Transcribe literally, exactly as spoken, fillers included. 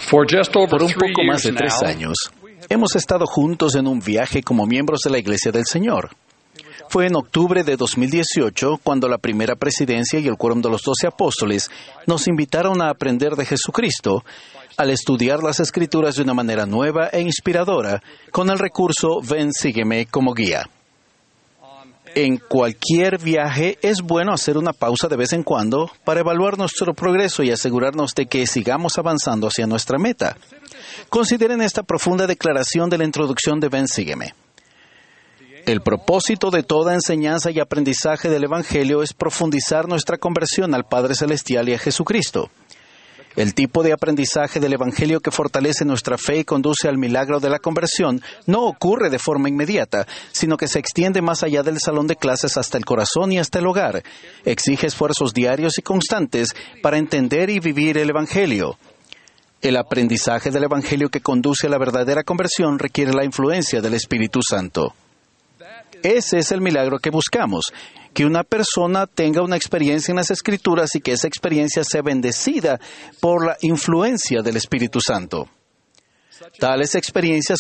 For just over Por un three poco más de years tres now, años, hemos estado juntos en un viaje como miembros de la Iglesia del Señor. Fue en octubre de dos mil dieciocho cuando la primera presidencia y el quórum de los doce apóstoles nos invitaron a aprender de Jesucristo al estudiar las Escrituras de una manera nueva e inspiradora con el recurso Ven, sígueme como guía. En cualquier viaje es bueno hacer una pausa de vez en cuando para evaluar nuestro progreso y asegurarnos de que sigamos avanzando hacia nuestra meta. Consideren esta profunda declaración de la introducción de Ven, sígueme. El propósito de toda enseñanza y aprendizaje del Evangelio es profundizar nuestra conversión al Padre Celestial y a Jesucristo. El tipo de aprendizaje del Evangelio que fortalece nuestra fe y conduce al milagro de la conversión no ocurre de forma inmediata, sino que se extiende más allá del salón de clases hasta el corazón y hasta el hogar. Exige esfuerzos diarios y constantes para entender y vivir el Evangelio. El aprendizaje del Evangelio que conduce a la verdadera conversión requiere la influencia del Espíritu Santo. Ese es el milagro que buscamos, que una persona tenga una experiencia en las Escrituras y que esa experiencia sea bendecida por la influencia del Espíritu Santo. Tales experiencias